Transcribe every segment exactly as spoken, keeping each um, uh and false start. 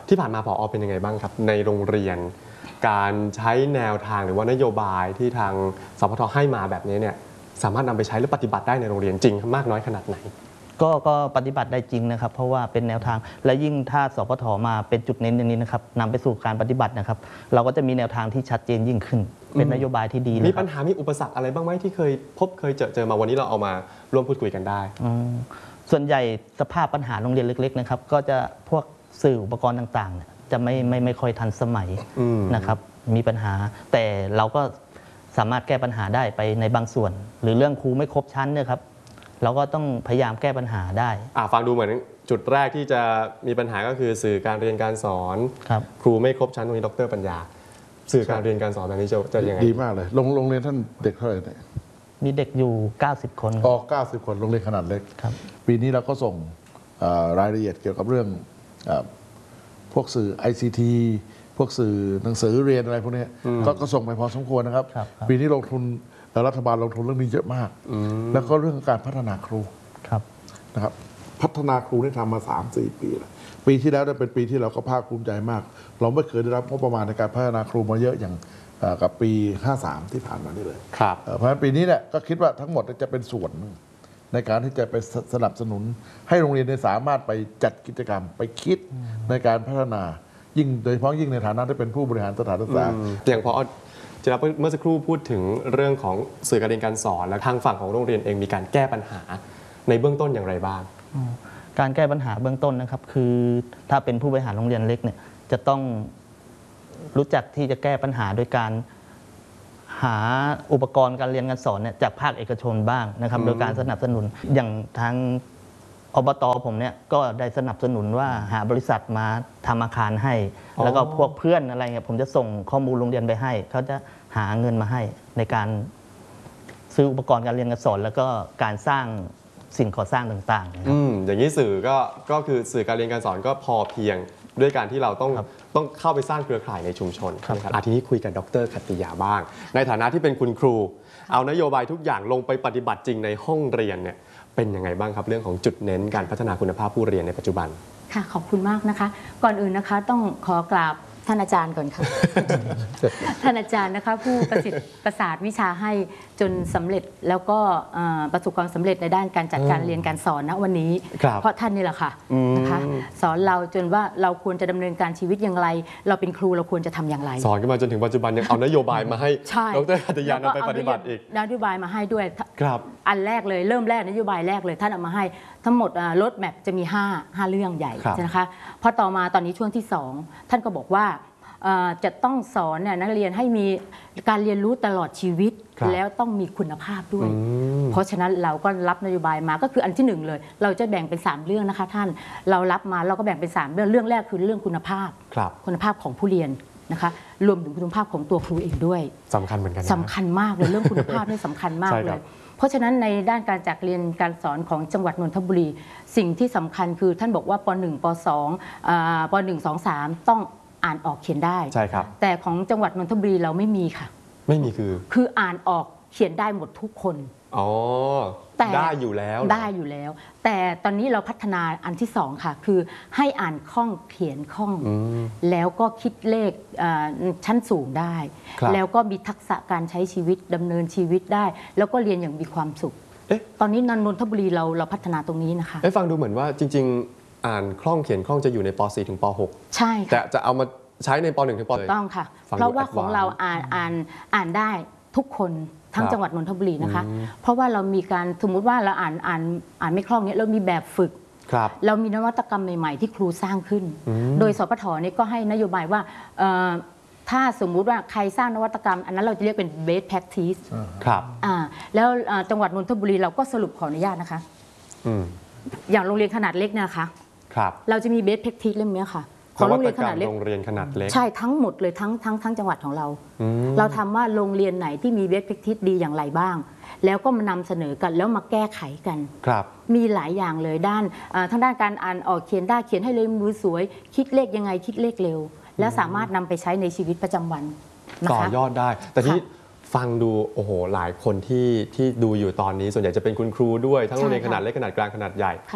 ที่ผ่านมาผอ.เป็นยังไงบ้างครับในโรงเรียนการใช้แนวทางหรือว่านโยบายที่ทางสพทให้มาแบบนี้เนี่ยสามารถนำไปใช้หรือปฏิบัติได้ในโรงเรียนจริงมากน้อยขนาดไหนก็ก็ปฏิบัติได้จริงนะครับเพราะว่าเป็นแนวทางและยิ่งถ้าสพทมาเป็นจุดเน้นอย่างนี้นะครับนำไปสู่การปฏิบัตินะครับเราก็จะมีแนวทางที่ชัดเจนยิ่งขึ้นเป็นนโยบายที่ดีมีปัญหามีอุปสรรคอะไรบ้างไหมที่เคยพบเคยเจอเจอมาวันนี้เราเอามาร่วมพูดคุยกันได้ส่วนใหญ่สภาพปัญหาโรงเรียนเล็กๆนะครับก็จะพวกสื่ออุปกรณ์ต่างๆจะไม่ไม่ไม่ค่อยทันสมัยนะครับมีปัญหาแต่เราก็สามารถแก้ปัญหาได้ไปในบางส่วนหรือเรื่องครูไม่ครบชั้นเนี่ยครับเราก็ต้องพยายามแก้ปัญหาได้ฟังดูเหมือนจุดแรกที่จะมีปัญหาก็คือสื่อการเรียนการสอนครูไม่ครบชั้นตรงนี้ดร.ปัญญาสื่อการเรียนการสอนแบบนี้จะจะยังไงดีมากเลยโรงเรียนท่านเด็กเท่าไหร่เนี่ยมีเด็กอยู่เก้าสิบคนอ๋อเก้าสิบคนโรงเรียนขนาดเล็กปีนี้เราก็ส่งรายละเอียดเกี่ยวกับเรื่องพวกสื่อ ไอ ซี ที พวกสื่อหนังสือเรียนอะไรพวกนี้ก็ส่งไปพอสมควรนะครับปีนี้ลงทุนรัฐบาลลงทุนเรื่องนี้เยอะมากแล้วก็เรื่องการพัฒนาครูนะครับพัฒนาครูที่ทำมา สามสี่ ปีแล้วปีที่แล้วเป็นปีที่เราก็ภาคภูมิใจมากเราไม่เคยได้รับงบประมาณในการพัฒนาครูมาเยอะอย่างกับปีห้าสามที่ผ่านมานี่เลยเพราะฉะนั้นปีนี้เนี่ยก็คิดว่าทั้งหมดจะเป็นส่วนในการที่จะไปสนับสนุนให้โรงเรียนสามารถไปจัดกิจกรรมไปคิดในการพัฒนายิ่งโดยเฉพาะยิ่งในฐานะที่เป็นผู้บริหารสถานศึกษาอย่างพอจะรับเมื่อสักครู่พูดถึงเรื่องของสื่อการเรียนการสอนและทางฝั่งของโรงเรียนเองมีการแก้ปัญหาในเบื้องต้นอย่างไรบ้างการแก้ปัญหาเบื้องต้นนะครับคือถ้าเป็นผู้บริหารโรงเรียนเล็กเนี่ยจะต้องรู้จักที่จะแก้ปัญหาโดยการหาอุปกรณ์การเรียนการสอนเนี่ยจากภาคเอกชนบ้างนะครับโดยการสนับสนุนอย่างทางอบต.ผมเนี่ยก็ได้สนับสนุนว่าหาบริษัทมาทำอาคารให้แล้วก็พวกเพื่อนอะไรเงี้ยผมจะส่งข้อมูลโรงเรียนไปให้เขาจะหาเงินมาให้ในการซื้ออุปกรณ์การเรียนการสอนแล้วก็การสร้างสิ่งก่อสร้างต่างๆอืมอย่างนี้สื่อก็ก็คือสื่อการเรียนการสอนก็พอเพียงด้วยการที่เราต้องต้องเข้าไปสร้างเครือข่ายในชุมชนนะครับทีนี้คุยกับดร.ขัตติยาบ้างในฐานะที่เป็นคุณครูเอานโยบายทุกอย่างลงไปปฏิบัติจริงในห้องเรียนเนี่ยเป็นยังไงบ้างครับเรื่องของจุดเน้นการพัฒนาคุณภาพผู้เรียนในปัจจุบันค่ะขอบคุณมากนะคะก่อนอื่นนะคะต้องขอกราบท่านอาจารย์ก่อนค่ะ ท่านอาจารย์นะคะผู้ประสิทธิ์ประสาทวิชาให้จนสำเร็จแล้วก็ประสบความสำเร็จในด้านการจัดการเรียนการสอนณวันนี้เพราะท่านนี่แหละค่ะนะคะสอนเราจนว่าเราควรจะดำเนินการชีวิตอย่างไรเราเป็นครูเราควรจะทำอย่างไรสอนกันมาจนถึงปัจจุบันยังเอานโยบายมาให้ดร.ขัตติยานำไปปฏิบัติอีกนโยบายมาให้ด้วยอันแรกเลยเริ่มแรกนโยบายแรกเลยท่านเอามาให้ทั้งหมดรถแมพจะมีห้า ห้าเรื่องใหญ่นะคะพอต่อมาตอนนี้ช่วงที่สองท่านก็บอกว่าจะต้องสอนเนี่ยนักเรียนให้มีการเรียนรู้ตลอดชีวิตแล้วต้องมีคุณภาพด้วยเพราะฉะนั้นเราก็รับนโยบายมาก็คืออันที่หนึ่งเลยเราจะแบ่งเป็นสามเรื่องนะคะท่านเรารับมาเราก็แบ่งเป็นสามเรื่องเรื่องแรกคือเรื่องคุณภาพคุณภาพของผู้เรียนนะคะรวมถึงคุณภาพของตัวครูเองด้วยสำคัญเหมือนกันสำคัญมากเลยเรื่องคุณภาพนี่สำคัญมากเลยเพราะฉะนั้นในด้านการจัดเรียนการสอนของจังหวัดนนทบุรีสิ่งที่สำคัญคือท่านบอกว่าป หนึ่ง ป สอง ป หนึ่ง สอง สามต้องอ่านออกเขียนได้ใช่ครับแต่ของจังหวัดนนทบุรีเราไม่มีค่ะไม่มีคือคืออ่านออกเขียนได้หมดทุกคนอ๋อได้อยู่แล้วได้อยู่แล้วแต่ตอนนี้เราพัฒนาอันที่สองค่ะคือให้อ่านคล่องเขียนคล่องแล้วก็คิดเลขชั้นสูงได้แล้วก็มีทักษะการใช้ชีวิตดำเนินชีวิตได้แล้วก็เรียนอย่างมีความสุขตอนนี้นนทบุรีเราเราพัฒนาตรงนี้นะคะฟังดูเหมือนว่าจริงๆอ่านคล่องเขียนคล่องจะอยู่ในป สี่ ถึงป หกใช่แต่จะเอามาใช้ในป หนึ่ง ถึงป เลยต้องค่ะเพราะว่าของเราอ่านอ่านอ่านได้ทุกคนทั้งจังหวัดนนทบุรีนะคะเพราะว่าเรามีการสมมุติว่าเราอ่านอ่านอ่านไม่คล่องเนี้ยเรามีแบบฝึกเรามีนวัตกรรมใหม่ๆที่ครูสร้างขึ้นโดยสปท.นี่ก็ให้นโยบายว่าถ้าสมมุติว่าใครสร้างนวัตกรรมอันนั้นเราจะเรียกเป็น best practice ครับแล้วจังหวัดนนทบุรีเราก็สรุปขออนุญาตนะคะอย่างโรงเรียนขนาดเล็กนะคะเราจะมี best practice เล่มนี้ค่ะของโรงเรียนขนาดเล็กโรงเรียนขนาดเล็กใช่ทั้งหมดเลยทั้งทั้งทั้งจังหวัดของเราเราทำว่าโรงเรียนไหนที่มี best practice ดีอย่างไรบ้างแล้วก็มานำเสนอกันแล้วมาแก้ไขกันมีหลายอย่างเลยด้านทั้งด้านการอ่านออกเขียนได้เขียนให้เร็วมือสวยคิดเลขยังไงคิดเลขเร็วแล้วสามารถนำไปใช้ในชีวิตประจำวันต่อยอดได้แต่ที่ฟังดูโอ้โหหลายคนที่ที่ดูอยู่ตอนนี้ส่วนใหญ่จะเป็นคุณครูด้วยทั้งโรงเรียนขนาดเล็กขนาดกลางขนาดใหญ่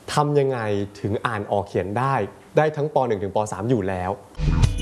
ทำยังไงถึงอ่านออกเขียนได้ได้ทั้งป หนึ่ง ถึงป สาม อยู่แล้ว